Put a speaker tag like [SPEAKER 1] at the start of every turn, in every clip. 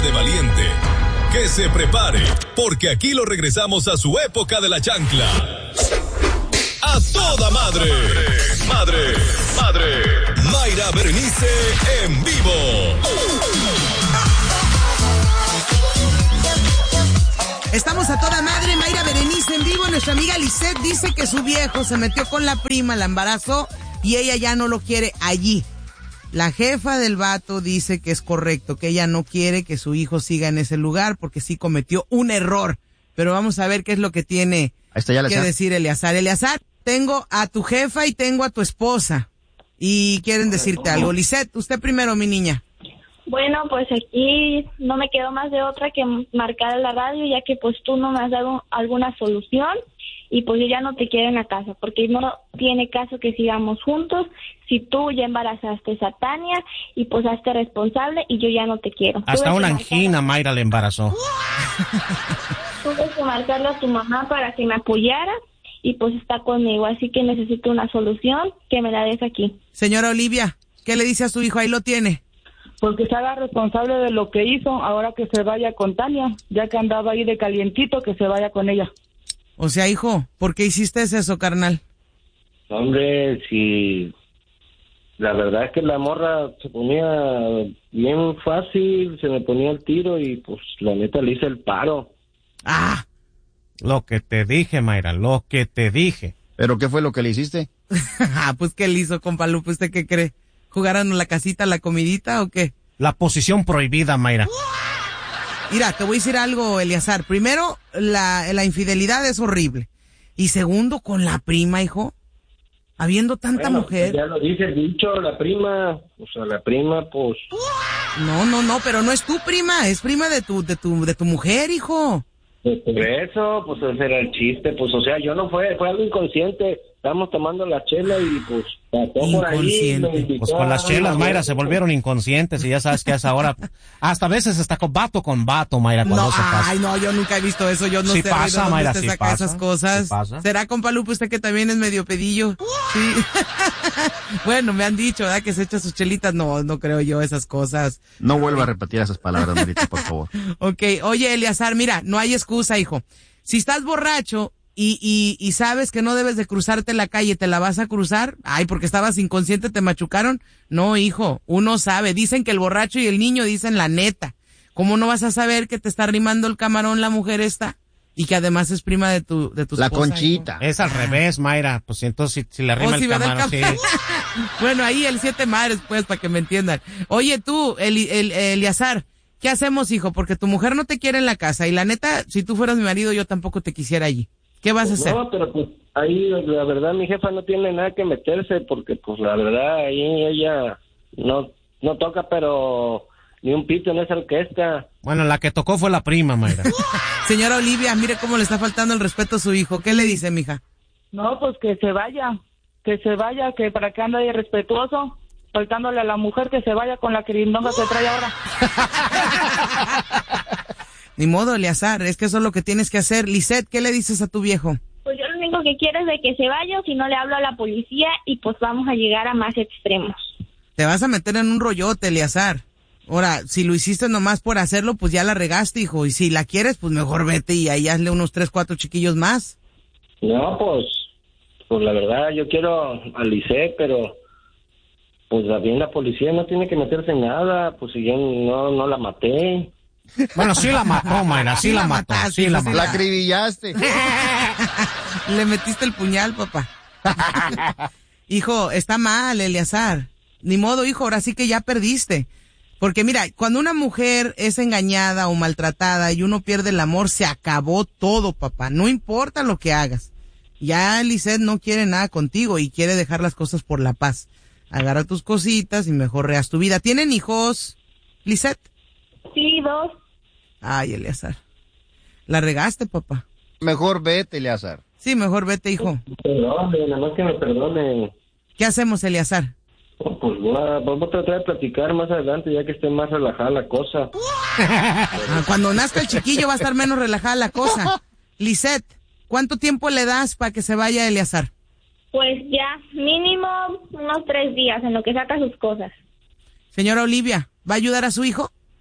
[SPEAKER 1] de valiente. Que se prepare, porque aquí lo regresamos a su época de la chancla. ¡A toda madre! ¡Madre! Mayra Berenice en vivo.
[SPEAKER 2] Estamos a toda madre, Mayra Berenice en vivo. Nuestra amiga Lisette dice que su viejo se metió con la prima, la embarazó y ella ya no lo quiere allí. La jefa del vato dice que es correcto, que ella no quiere que su hijo siga en ese lugar porque sí cometió un error. Pero vamos a ver qué es lo que tiene que decir Eleazar. Eleazar, tengo a tu jefa y tengo a tu esposa y quieren decirte algo. Lisette, usted primero, mi niña.
[SPEAKER 3] Bueno, pues aquí no me quedó más de otra que marcar a la radio, ya que pues tú no me has dado alguna solución y pues yo ya no te quiero en la casa, porque no tiene caso que sigamos juntos si tú ya embarazaste a Tania y pues hazte responsable y yo ya no te quiero.
[SPEAKER 4] Hasta una angina Mayra le embarazó.
[SPEAKER 3] Tuve que marcarle a tu mamá para que me apoyara y pues está conmigo, así que necesito una solución que me la des aquí.
[SPEAKER 2] Señora Olivia, ¿qué le dice a su hijo? Ahí lo tiene.
[SPEAKER 5] Porque se haga responsable de lo que hizo, ahora que se vaya con Tania, ya que andaba ahí de calientito, que se vaya con ella.
[SPEAKER 2] O sea, hijo, ¿por qué hiciste eso, carnal?
[SPEAKER 6] Hombre, si la verdad es que la morra se ponía bien fácil, se me ponía el tiro y pues la neta le hice el paro.
[SPEAKER 4] Ah, lo que te dije, Mayra, lo que te dije.
[SPEAKER 7] ¿Pero qué fue lo que le hiciste?
[SPEAKER 2] Pues ¿qué le hizo, compa Lupe? ¿Usted qué cree? ¿Jugaron a la casita, la comidita o qué?
[SPEAKER 4] La posición prohibida, Mayra.
[SPEAKER 2] Mira, te voy a decir algo, Eleazar. Primero, la infidelidad es horrible. Y segundo, con la prima, hijo. Habiendo tanta mujer.
[SPEAKER 6] Ya lo dice el dicho, la prima. O sea, la prima, pues.
[SPEAKER 2] No, pero no es tu prima, es prima de tu mujer, hijo.
[SPEAKER 6] Por eso, pues ese era el chiste, pues, o sea, yo no fue algo inconsciente. Estábamos tomando la chela y pues pasó por ahí.
[SPEAKER 4] Pues con las chelas, Mayra, se volvieron inconscientes y ya sabes que es ahora. Hasta a veces está con vato, Mayra, cuando se pasa.
[SPEAKER 2] Ay, no, yo nunca he visto eso, yo no
[SPEAKER 4] sí
[SPEAKER 2] sé
[SPEAKER 4] pasa,
[SPEAKER 2] dónde
[SPEAKER 4] Mayra,
[SPEAKER 2] usted
[SPEAKER 4] sí
[SPEAKER 2] saca
[SPEAKER 4] pasa,
[SPEAKER 2] esas cosas.
[SPEAKER 4] Sí pasa.
[SPEAKER 2] ¿Será, compa Lupe, usted que también es medio pedillo? Sí. Bueno, me han dicho, ¿verdad? Que se echa sus chelitas. No creo yo esas cosas.
[SPEAKER 7] No vuelva a repetir esas palabras, Marita, por favor.
[SPEAKER 2] Ok, oye, Eleazar, mira, no hay excusa, hijo. Si estás borracho y sabes que no debes de cruzarte la calle, ¿te la vas a cruzar? Ay, porque estabas inconsciente, ¿te machucaron? No, hijo, uno sabe. Dicen que el borracho y el niño dicen la neta. ¿Cómo no vas a saber que te está rimando el camarón la mujer esta? Y que además es prima de tu
[SPEAKER 7] la
[SPEAKER 2] esposa,
[SPEAKER 7] Conchita.
[SPEAKER 4] Hijo. Es al revés, Mayra. Pues entonces si le rima el camarón, sí.
[SPEAKER 2] Bueno, ahí el 7 madres, pues, para que me entiendan. Oye, tú, Eleazar, ¿qué hacemos, hijo? Porque tu mujer no te quiere en la casa y la neta, si tú fueras mi marido, yo tampoco te quisiera allí. ¿Qué vas a hacer?
[SPEAKER 6] No, pero pues ahí la verdad mi jefa no tiene nada que meterse porque pues la verdad ahí ella no toca, pero ni un pito en esa orquesta.
[SPEAKER 4] Bueno, la que tocó fue la prima, Mayra.
[SPEAKER 2] Señora Olivia, mire cómo le está faltando el respeto a su hijo. ¿Qué le dice, mija?
[SPEAKER 5] No, pues que se vaya, que para que anda irrespetuoso, faltándole a la mujer, que se vaya con la querindonga que trae ahora.
[SPEAKER 2] Ni modo, Eleazar, es que eso es lo que tienes que hacer. Lisette, ¿qué le dices a tu viejo?
[SPEAKER 3] Pues yo lo único que quiero es de que se vaya, o si no le hablo a la policía y pues vamos a llegar a más extremos.
[SPEAKER 2] Te vas a meter en un rollote, Eleazar. Ahora, si lo hiciste nomás por hacerlo, pues ya la regaste, hijo. Y si la quieres, pues mejor vete y ahí hazle unos 3, 4 chiquillos más.
[SPEAKER 6] No, pues la verdad yo quiero a Lisette, pero pues bien la policía no tiene que meterse en nada, pues si yo no la maté.
[SPEAKER 4] Bueno, sí la mató, Mayra, sí la mató, sí la mató.
[SPEAKER 7] La acribillaste.
[SPEAKER 2] Le metiste el puñal, papá. Hijo, está mal, Eleazar. Ni modo, hijo, ahora sí que ya perdiste. Porque mira, cuando una mujer es engañada o maltratada y uno pierde el amor, se acabó todo, papá. No importa lo que hagas. Ya Lisette no quiere nada contigo y quiere dejar las cosas por la paz. Agarra tus cositas y mejor reas tu vida. ¿Tienen hijos, Lisette?
[SPEAKER 3] Sí, 2.
[SPEAKER 2] Ay, Eleazar. La regaste, papá.
[SPEAKER 7] Mejor vete, Eleazar.
[SPEAKER 2] Sí, mejor vete, hijo.
[SPEAKER 6] Perdone, nada más que me perdonen.
[SPEAKER 2] ¿Qué hacemos, Eleazar?
[SPEAKER 6] Pues vamos a tratar de platicar más adelante ya que esté más relajada la cosa.
[SPEAKER 2] Cuando nazca el chiquillo va a estar menos relajada la cosa. Lisette, ¿cuánto tiempo le das para que se vaya Eleazar?
[SPEAKER 3] Pues ya, mínimo unos 3 días en lo que saca sus cosas.
[SPEAKER 2] Señora Olivia, ¿va a ayudar a su hijo?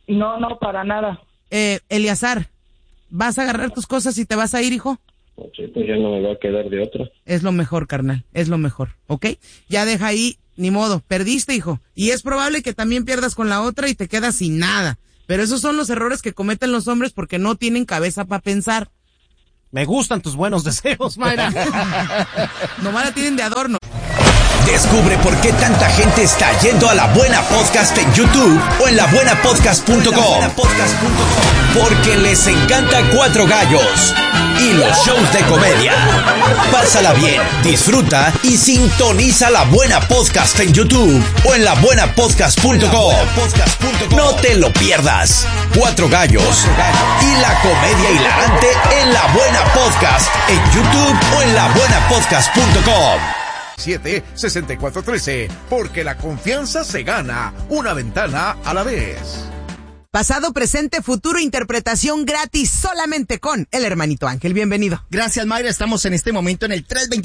[SPEAKER 5] No, para nada.
[SPEAKER 2] Eleazar, ¿vas a agarrar tus cosas y te vas a ir, hijo?
[SPEAKER 6] Sí, pues ya no me va a quedar de otra.
[SPEAKER 2] Es lo mejor, carnal, es lo mejor, ¿ok? Ya deja ahí, ni modo, perdiste, hijo. Y es probable que también pierdas con la otra y te quedas sin nada. Pero esos son los errores que cometen los hombres porque no tienen cabeza para pensar.
[SPEAKER 4] Me gustan tus buenos deseos, Mayra.
[SPEAKER 2] Nomás la tienen de adorno.
[SPEAKER 8] Descubre por qué tanta gente está yendo a La Buena Podcast en YouTube o en labuenapodcast.com. Porque les encanta Cuatro Gallos y los shows de comedia. Pásala bien, disfruta y sintoniza La Buena Podcast en YouTube o en labuenapodcast.com. No te lo pierdas. Cuatro Gallos y la comedia hilarante en La Buena Podcast en YouTube o en labuenapodcast.com.
[SPEAKER 9] 7-6413, porque la confianza se gana una ventana a la vez.
[SPEAKER 2] Pasado, presente, futuro, interpretación gratis solamente con el hermanito Ángel. Bienvenido.
[SPEAKER 10] Gracias, Mayra. Estamos en este momento en el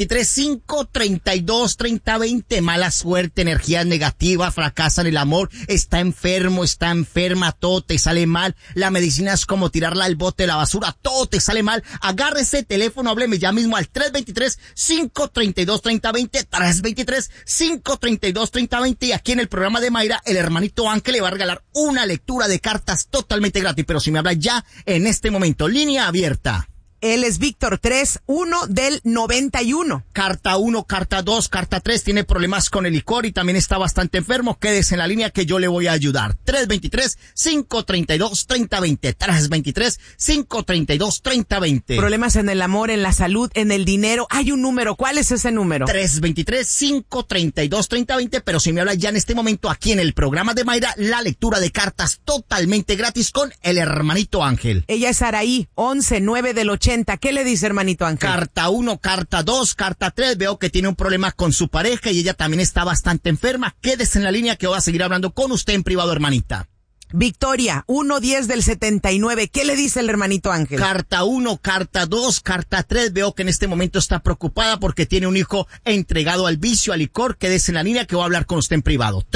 [SPEAKER 10] 323-532-3020. Mala suerte, energías negativas, fracasan el amor, está enfermo, está enferma, todo te sale mal. La medicina es como tirarla al bote de la basura, todo te sale mal. Agarre ese teléfono, hábleme ya mismo al 323-532-3020, 323-532-3020. Y aquí en el programa de Mayra, el hermanito Ángel le va a regalar una lectura de cartas totalmente gratis, pero si me habla ya en este momento, línea abierta.
[SPEAKER 2] Él es Víctor 3-1 del 91.
[SPEAKER 10] Carta 1, carta 2, carta 3, tiene problemas con el licor y también está bastante enfermo. Quédese en la línea que yo le voy a ayudar. 323-532-3020. 323-532-3020.
[SPEAKER 2] Problemas en el amor, en la salud, en el dinero. Hay un número. ¿Cuál es ese número?
[SPEAKER 10] 323-532-3020. Pero si me habla ya en este momento aquí en el programa de Mayra, la lectura de cartas totalmente gratis con el hermanito Ángel.
[SPEAKER 2] Ella es Araí, 11-9 del 80. ¿Qué le dice, hermanito Ángel?
[SPEAKER 10] Carta 1, carta 2, carta 3. Veo que tiene un problema con su pareja y ella también está bastante enferma. Quédese en la línea que voy a seguir hablando con usted en privado, hermanita.
[SPEAKER 2] Victoria, 1-10 del 79. ¿Qué le dice el hermanito Ángel?
[SPEAKER 10] Carta 1, carta 2, carta 3. Veo que en este momento está preocupada porque tiene un hijo entregado al vicio, al licor. Quédese en la línea que voy a hablar con usted en privado.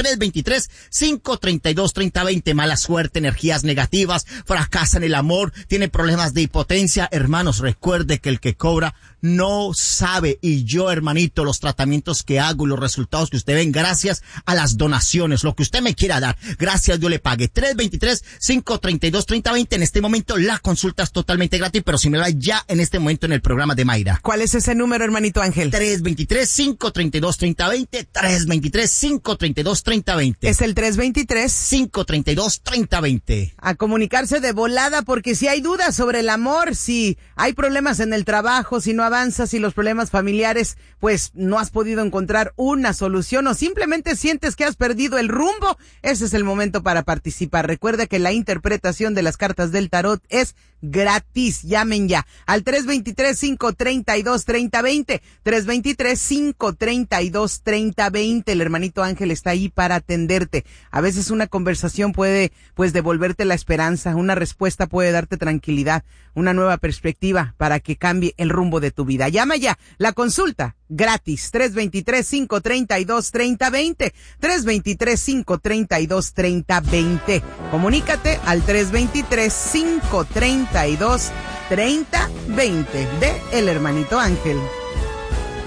[SPEAKER 10] 323-532-3020. Mala suerte, energías negativas, fracasa en el amor, tiene problemas de impotencia. Hermanos, recuerde que el que cobra no sabe. Y yo, hermanito, los tratamientos que hago y los resultados que usted ven, gracias a las donaciones, lo que usted me quiera dar, gracias, yo le pague. 323-532-3020. En este momento la consulta es totalmente gratis, pero si me va ya en este momento en el programa de Mayra.
[SPEAKER 2] ¿Cuál es ese número, hermanito Ángel?
[SPEAKER 10] 323-532-3020. 323-532-3020.
[SPEAKER 2] Es el
[SPEAKER 10] 323-532-3020.
[SPEAKER 2] A comunicarse de volada, porque si hay dudas sobre el amor, si hay problemas en el trabajo, si no avanzas, si los problemas familiares, pues no has podido encontrar una solución o simplemente sientes que has perdido el rumbo, ese es el momento para participar. Recuerda que la interpretación de las cartas del tarot es gratis. Llamen ya al 323-532-3020. 323-532-3020. El hermanito Ángel está ahí para atenderte. A veces una conversación puede, pues, devolverte la esperanza. Una respuesta puede darte tranquilidad, una nueva perspectiva para que cambie el rumbo de tu vida. Llama ya. La consulta gratis. 323-532-3020. 323-532-3020. Comunícate al 323-532-3020 de El Hermanito Ángel.